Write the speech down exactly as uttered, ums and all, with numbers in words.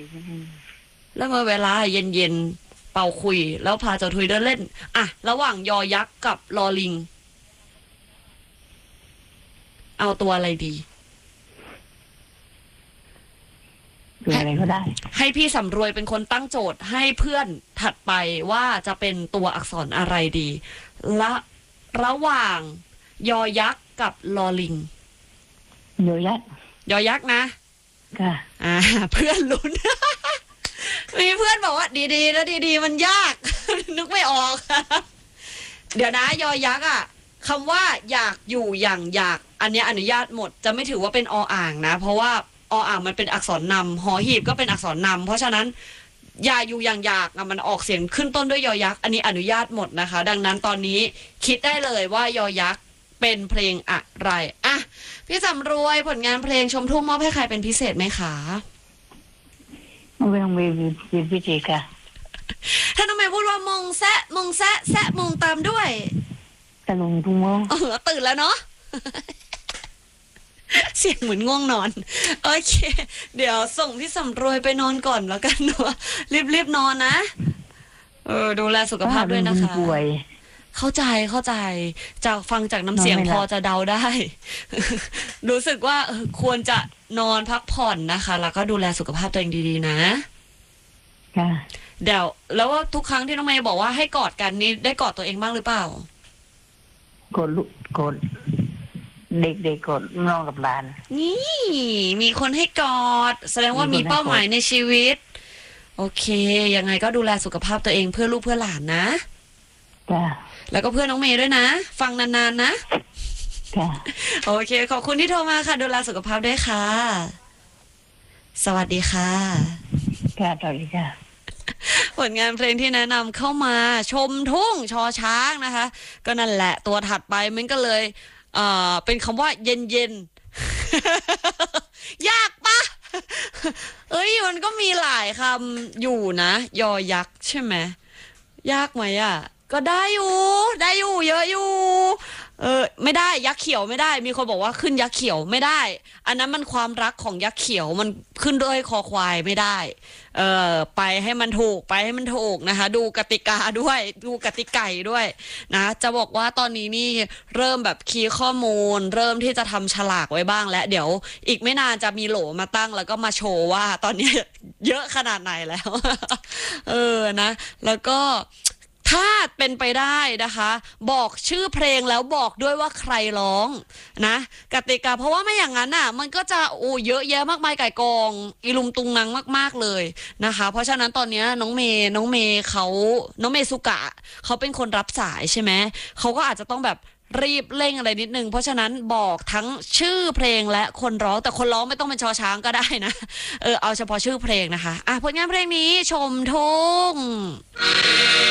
แล้วเมื่อเวลาเย็นๆเป่าคุยแล้วพาเจ้าทุยเดินเล่นอ่ะระหว่างยอยักษ์กับลอลิงเอาตัวอะไรดีตัวอะไรก็ได้ให้พี่สำรวยเป็นคนตั้งโจทย์ให้เพื่อนถัดไปว่าจะเป็นตัวอักษรอะไรดีละระหว่างยอยักษ์กับลอลิงยอยักษ์ยอยักษ์นะค่ะอ่าเพื่อนลุ้น มีเพื่อนบอกว่าดีๆแล้วดีๆมันยาก นึกไม่ออก เดี๋ยวนะยอยักษ์อ่ะคำว่าอยากอยู่อย่างอยากอันนี้อนุญาตหมดจะไม่ถือว่าเป็นออ่างนะเพราะว่าออ่างมันเป็นอักษรนำหอหีบก็เป็นอักษรนำเพราะฉะนั้นอยากอยู่อย่างอยากอ่ะมันออกเสียงขึ้นต้นด้วยยอยักษ์อันนี้อนุญาตหมดนะคะดังนั้นตอนนี้คิดได้เลยว่ายอยักษ์เป็นเพลงอะไรอ่ะพี่สำรวยผลงานเพลงชมทุ่งมอบให้ใครเป็นพิเศษไหมคะไม่ต้องมีพิธีค่ะถ้าน้องเมย์พูดว่ามงแซะมงแซะแซะมงตามด้วยตะลุงทุ่งมงเออตื่นแล้วเนาะ เสียงเหมือนง่วงนอนโอเคเดี๋ยวส่งพี่สำรวยไปนอนก่อนแล้วกันนะรีบๆนอนนะเออดูแลสุขภาพด้วยนะคะเข้าใจเข้าใจจากฟังจากน้ำเสียงพอจะเดาได้ รู้สึกว่าควรจะนอนพักผ่อนนะคะแล้วก็ดูแลสุขภาพตัวเองดีๆนะค่ะเดี๋ยวแล้วว่าทุกครั้งที่น้องเมย์บอกว่าให้กอดกันนี่ได้กอดตัวเองบ้างหรือเปล่ากดลุกดเด็กๆกดน้องกับหลานนี่มีคนให้กอดแสดงว่ามีเป้าหมายในชีวิตโอเคยังไงก็ดูแลสุขภาพตัวเองเพื่อลูกเพื่อหลานนะจ้ะแล้วก็เพื่อนน้องเมย์ด้วยนะฟังนานๆนะจ้ะโอเคขอบคุณที่โทรมาค่ะดูแลสุขภาพด้วยค่ะสวัสดีค่ะค่ะสวัสดีค่ะผลงานเพลงที่แนะนำเข้ามาชมทุ่งชอช้างนะคะก็นั่นแหละตัวถัดไปมันก็เลยเอ่อเป็นคำว่าเย็นเย็น ยากปะ เอ้ยมันก็มีหลายคำอยู่นะยอยักษ์ใช่ไหมยากไหมอ่ะก็ได้อยู่ได้อยู่เยอะอยู่เออไม่ได้ยักษ์เขียวไม่ได้มีคนบอกว่าขึ้นยักษ์เขียวไม่ได้อันนั้นมันความรักของยักษ์เขียวมันขึ้นด้วยคอควายไม่ได้เออไปให้มันถูกไปให้มันถูกนะคะดูกติกาด้วยดูกติกาด้วยนะจะบอกว่าตอนนี้นี่เริ่มแบบคีย์ข้อมูลเริ่มที่จะทำฉลากไว้บ้างแล้วเดี๋ยวอีกไม่นานจะมีโหลมาตั้งแล้วก็มาโชว์ว่าตอนนี้เยอะขนาดไหนแล้ว เออนะแล้วก็ถ้าเป็นไปได้นะคะบอกชื่อเพลงแล้วบอกด้วยว่าใครร้องนะกติกาเพราะว่าไม่อย่างนั้นอ่ะมันก็จะโอ้เยอะแยะมากมายไก่กองอีลุมตุงนังมากๆเลยนะคะเพราะฉะนั้นตอนนี้น้องเมย์น้องเมย์เขาน้องเมย์สุกะเขาเป็นคนรับสายใช่ไหมเขาก็อาจจะต้องแบบรีบเร่งอะไรนิดนึงเพราะฉะนั้นบอกทั้งชื่อเพลงและคนร้องแต่คนร้องไม่ต้องเป็นชอช้างก็ได้นะเออเอาเฉพาะชื่อเพลงนะคะอ่ะผลงานเพลงนี้ชมทุ่ง